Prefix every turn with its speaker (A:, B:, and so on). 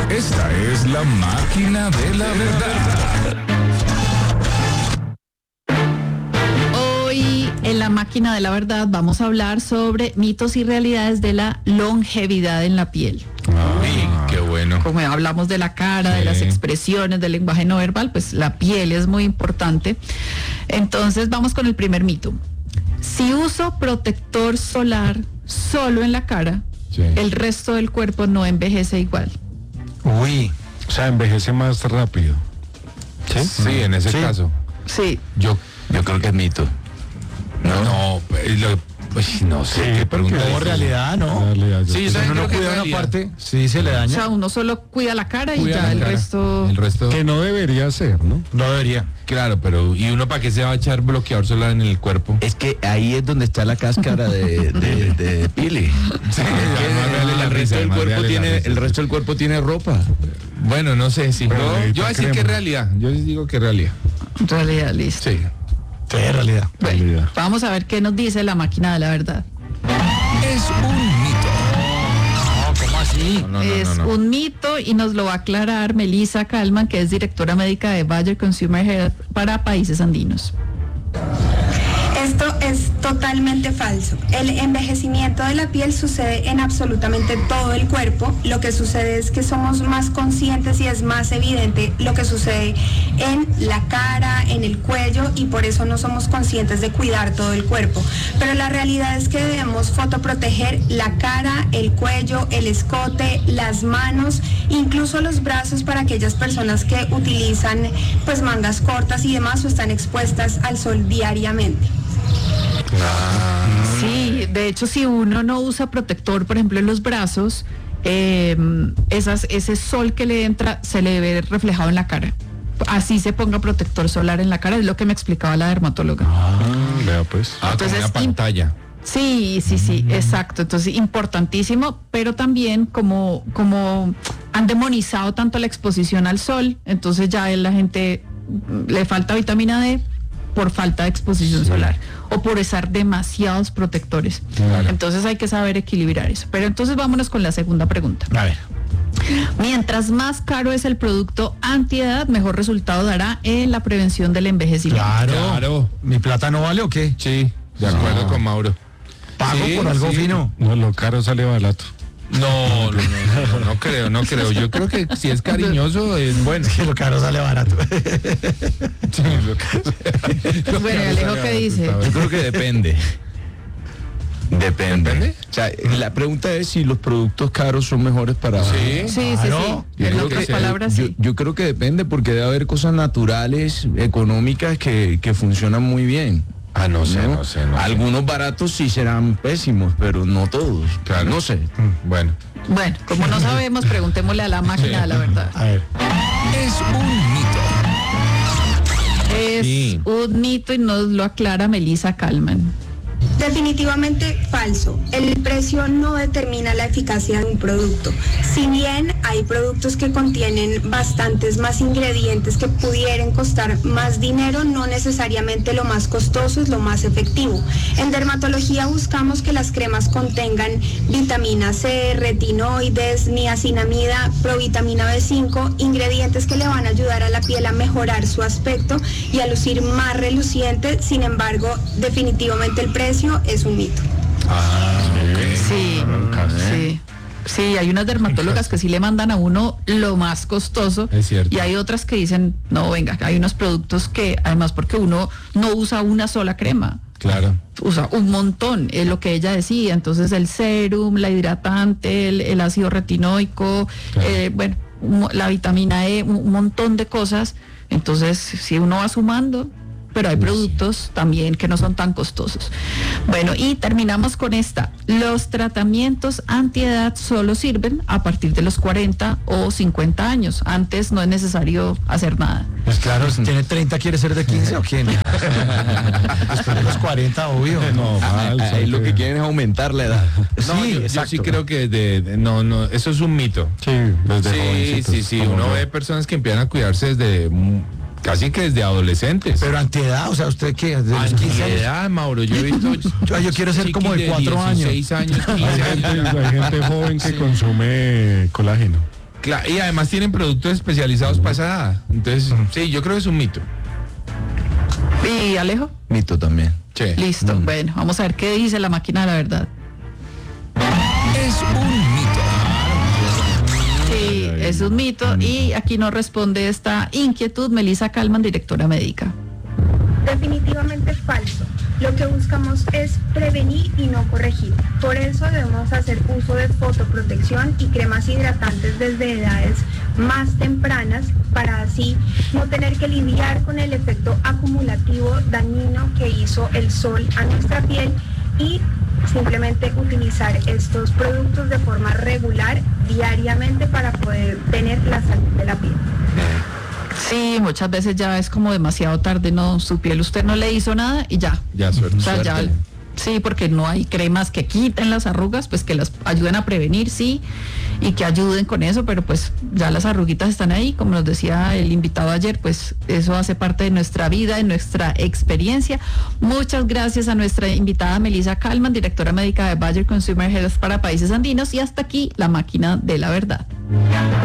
A: Esta es la máquina de la verdad.
B: Hoy en la máquina de la verdad vamos a hablar sobre mitos y realidades de la longevidad en la piel.
A: Qué bueno.
B: Como hablamos de la cara, de las expresiones, del lenguaje no verbal, pues la piel es muy importante. Entonces vamos con el primer mito. Si uso protector solar solo en la cara, el resto del cuerpo no envejece igual.
C: Uy, o sea, envejece más rápido.
A: Sí, en ese caso.
B: Sí.
A: Yo creo que es mito. No, no sé qué pregunta.
C: Como realidad, ¿no?
A: Sí,
C: Si uno no cuida una parte, sí se le
B: O
C: daña.
B: sea, uno solo cuida la cara y
A: Cuida
B: ya
A: la
B: el
A: cara.
B: resto...
A: El resto.
C: Que no debería ser, ¿no? No debería.
A: Claro, pero ¿y uno para qué se va a echar bloqueador solar en el cuerpo?
D: Es que ahí es donde está la cáscara de Pili.
A: Sí,
D: El resto del cuerpo tiene ropa.
A: Bueno, no sé, sí.
C: Pero
A: No, yo
C: necesita
A: así que
C: crema.
A: es realidad. Yo les digo que es realidad.
B: En realidad, listo.
A: Sí.
C: Sí, en realidad.
B: Bueno, vamos a ver qué nos dice la máquina de la verdad.
A: Es un mito.
C: No, ¿cómo así?
B: Es un mito y nos lo va a aclarar Melissa Kalman, que es directora médica de Bayer Consumer Health para países andinos.
E: Esto es totalmente falso. El envejecimiento de la piel sucede en absolutamente todo el cuerpo. Lo que sucede es que somos más conscientes y es más evidente lo que sucede en la cara, en el cuello, y por eso no somos conscientes de cuidar todo el cuerpo. Pero la realidad es que debemos fotoproteger la cara, el cuello, el escote, las manos, incluso los brazos para aquellas personas que utilizan pues mangas cortas y demás o están expuestas al sol diariamente.
B: Sí, de hecho, si uno no usa protector, por ejemplo, en los brazos, ese sol que le entra se le ve reflejado en la cara. Así se ponga protector solar en la cara, es lo que me explicaba la dermatóloga.
C: Vea pues.
A: Como
B: Entonces,
A: una pantalla.
B: Sí, exacto. Entonces, importantísimo, pero también como han demonizado tanto la exposición al sol, entonces ya la gente le falta vitamina D por falta de exposición solar o por usar demasiados protectores.
A: Claro.
B: Entonces hay que saber equilibrar eso. Pero entonces vámonos con la segunda pregunta.
C: A ver.
B: Mientras más caro es el producto antiedad, mejor resultado dará en la prevención del envejecimiento.
A: Claro.
C: ¿Mi plata no vale o qué?
A: Sí, de acuerdo con Mauro.
C: Pago
A: Sí,
C: por algo
A: sí.
C: fino. No, lo caro sale barato.
A: No creo. Yo creo que si es cariñoso es bueno.
C: Que lo caro sale barato.
A: Sí,
B: Bueno, Alejo, ¿qué dice?
D: Yo creo que depende.
A: ¿Depende?
D: O sea, la pregunta es si los productos caros son mejores para...
A: Sí.
B: Sí.
D: Yo
B: En
D: creo
B: otras
D: que-
B: palabras, sí.
D: Yo creo que depende porque debe haber cosas naturales, económicas que funcionan muy bien.
A: No sé.
D: Algunos baratos sí serán pésimos, pero no todos.
A: Claro.
D: No sé.
A: Bueno.
B: Bueno, como no sabemos, preguntémosle a la máquina de la verdad.
C: A ver.
A: Es un mito.
B: Es
A: Sí.
B: un mito y nos lo aclara Melissa Kalman.
E: Definitivamente falso. El precio no determina la eficacia de un producto. Si bien hay productos que contienen bastantes más ingredientes que pudieran costar más dinero, no necesariamente lo más costoso es lo más efectivo. En dermatología buscamos que las cremas contengan vitamina C, retinoides, niacinamida, provitamina B5, ingredientes que le van a ayudar a la piel a mejorar su aspecto y a lucir más reluciente. Sin embargo, definitivamente el precio es un mito.
B: Sí, hay unas dermatólogas que sí le mandan a uno lo más costoso.
A: Es cierto.
B: Y hay otras que dicen, no, venga, hay unos productos que, además, porque uno no usa una sola crema.
A: Claro.
B: Usa un montón, es lo que ella decía. Entonces el serum, la hidratante, el ácido retinoico,
A: Claro.
B: la vitamina E, un montón de cosas. Entonces, si uno va sumando, pero hay productos también que no son tan costosos. Bueno, y terminamos con esta. Los tratamientos antiedad solo sirven a partir de los 40 o 50 años. Antes no es necesario hacer nada.
C: Pues claro, si tiene 30, ¿quiere ser de 15 o quién? Después de los 40, obvio.
D: No, ahí lo que quieren es aumentar la edad.
A: No, yo sí creo que no, eso es un mito.
C: Sí, desde jovencitos,
A: Sí,
C: como
A: uno
C: yo.
A: ve personas que empiezan a cuidarse desde casi que desde adolescentes.
C: Pero antiedad, o sea, ¿usted qué? ¿De los 15 años?
A: Antiedad, Mauro, yo he visto
C: Yo quiero ser como de
A: chiquis
C: 4 años.
A: 16 años, 15 años.
C: Hay gente joven que consume colágeno.
A: Claro, y además tienen productos especializados para esa edad. Entonces, sí, yo creo que es un mito.
B: ¿Y Alejo?
D: Mito también.
A: Sí.
B: Listo, bueno, vamos a ver qué dice la máquina de la verdad.
A: Es un mito.
B: Sí, es un mito y aquí nos responde esta inquietud Melissa Kalman, directora médica.
E: Definitivamente falso. Lo que buscamos es prevenir y no corregir. Por eso debemos hacer uso de fotoprotección y cremas hidratantes desde edades más tempranas para así no tener que lidiar con el efecto acumulativo dañino que hizo el sol a nuestra piel y simplemente utilizar estos productos de forma regular diariamente para poder tener la salud de la piel.
B: Sí, muchas veces ya es como demasiado tarde, no, su piel usted no le hizo nada y ya.
A: Ya, suerte.
B: O sea, ya,
D: Suerte.
B: sí, porque no hay cremas que quiten las arrugas, pues que las ayuden a prevenir, sí, y que ayuden con eso, pero pues ya las arruguitas están ahí, como nos decía el invitado ayer, pues eso hace parte de nuestra vida, de nuestra experiencia. Muchas gracias a nuestra invitada Melissa Kalman, directora médica de Bayer Consumer Health para países andinos, y hasta aquí la máquina de la verdad.